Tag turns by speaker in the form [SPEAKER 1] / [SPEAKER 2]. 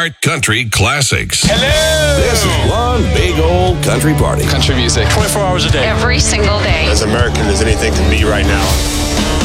[SPEAKER 1] Ironheart Country Classics.
[SPEAKER 2] Hello!
[SPEAKER 1] This is one big old country party.
[SPEAKER 2] Country music, 24 hours a day.
[SPEAKER 3] Every single day.
[SPEAKER 4] As American as anything can be right now.